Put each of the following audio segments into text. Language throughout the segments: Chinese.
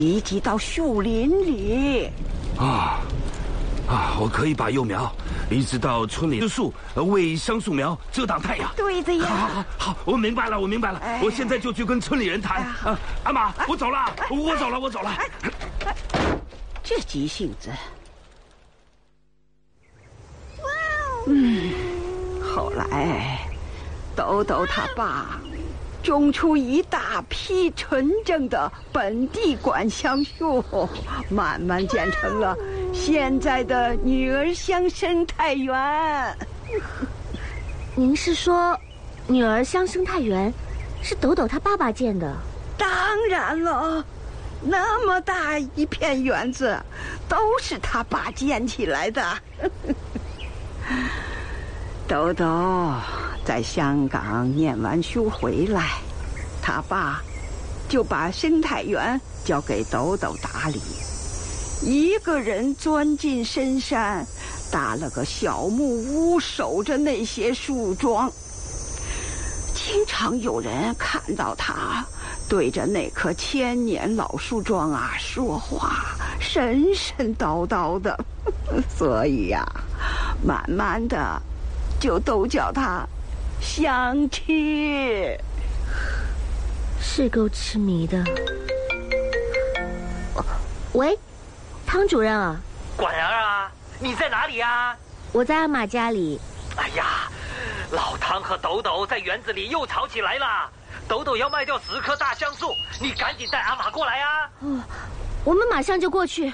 移植到树林里。 我可以把幼苗移植到村里的树，为橡树苗遮挡太阳。 对的呀。 好，我明白了。我现在就去跟村里人谈。阿玛，我走了。 这急性子。后来，豆豆他爸种出一大批纯正的本地管橡树，慢慢建成了现在的女儿乡生态园。 您是说，女儿乡生态园是豆豆他爸爸建的？ 当然了，那么大一片园子，都是他爸建起来的。豆豆在香港念完书回来，他爸就把生态园交给豆豆打理，一个人钻进深山，搭了个小木屋，守着那些树桩。经常有人看到他对着那棵千年老树桩说话，神神叨叨的，所以慢慢的就都叫他香七。 是够痴迷的。喂，汤主任啊。 管儿啊，你在哪里啊？ 我在阿玛家里。 哎呀，老汤和豆豆在园子里又吵起来了。豆豆要卖掉10棵大橡树，你赶紧带阿玛过来啊！ 我们马上就过去。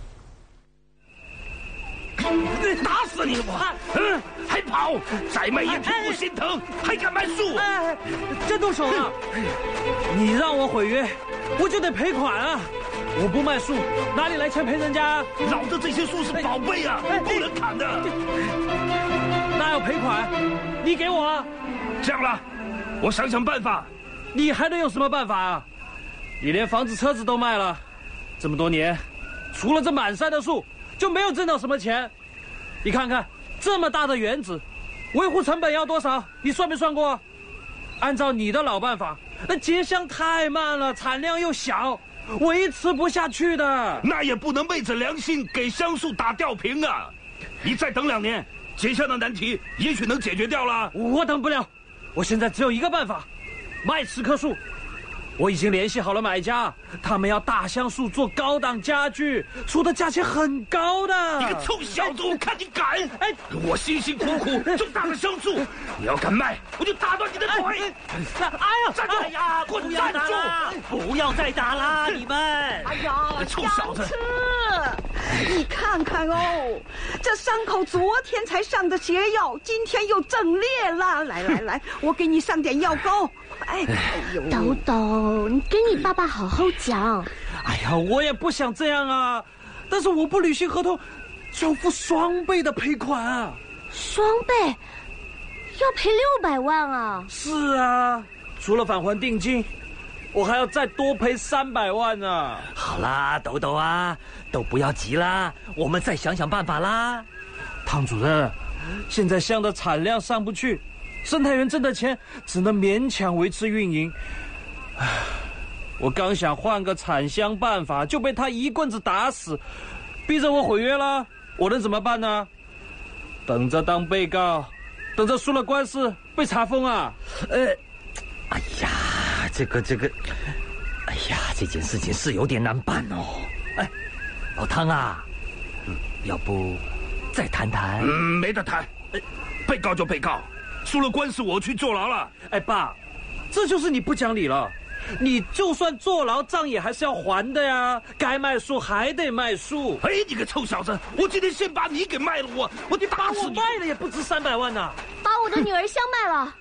打死你我！还跑！再卖一瓶不心疼，还敢卖树？ 真动手了！你让我毁约，我就得赔款啊！我不卖树，哪里来钱赔人家？ 老的这些树是宝贝啊，不能砍的。 那要赔款，你给我啊！ 这样了，我想办法。 你还能有什么办法啊？你连房子、车子都卖了，这么多年，除了这满山的树，就没有挣到什么钱。你看看这么大的园子，维护成本要多少？你算没算过？按照你的老办法，那结香太慢了，产量又小，维持不下去的。 那也不能昧着良心给橡树打吊瓶啊！你再等2年，结香的难题也许能解决掉了。 我等不了，我现在只有一个办法，卖10棵树。我已经联系好了买家，他们要大橡树做高档家具，出的价钱很高的。 你个臭小子，我看你敢！我辛辛苦苦种大的橡树，你要敢卖，我就打断你的腿！站住！滚！站住！ 不要再打啦，你们！ 哎呀， 臭小子！ 你看看哦，这伤口昨天才上的血药，今天又整裂了。来，我给你上点药膏。哎呦， 豆豆，你跟你爸爸好好讲。 哎呀，我也不想这样啊，但是我不履行合同，就要付双倍的赔款啊。 双倍？要赔600万啊？ 是啊，除了返还定金，我还要再多赔300万呢。 好啦，豆豆啊，都不要急啦，我们再想想办法啦。 汤主任，现在香的产量上不去，生态园挣的钱只能勉强维持运营。我刚想换个产香办法，就被他一棍子打死，逼着我毁约了。我能怎么办呢？等着当被告，等着输了官司被查封啊！ 哎呀，这个，哎呀，这件事情是有点难办哦。哎，老汤啊，要不再谈谈？ 没得谈，被告就被告，输了官司我去坐牢了。 哎，爸，这就是你不讲理了。你就算坐牢，账也还是要还的呀，该卖树还得卖树。 哎，你个臭小子，我今天先把你给卖了，我得打死你！ 我卖了也不值300万呐。 把我的女儿香卖了。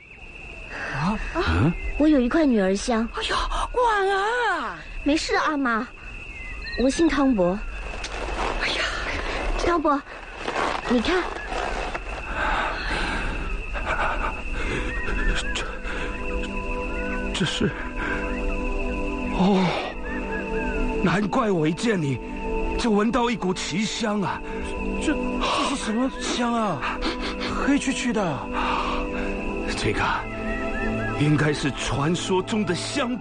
我有一块女儿香。 哎呦，管啊！ 没事的，阿妈，我姓汤伯。 哎呀， 汤伯，你看， 这是，难怪我一见你就闻到一股奇香啊！ 这是什么香啊？黑黢黢的。 这个应该是传说中的香